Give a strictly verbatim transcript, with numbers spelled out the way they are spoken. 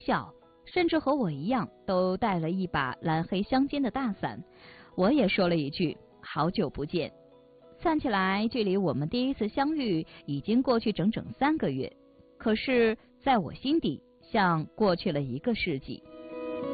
笑，甚至和我一样都带了一把蓝黑相间的大伞。我也说了一句好久不见。算起来，距离我们第一次相遇已经过去整整三个月，可是在我心底像过去了一个世纪。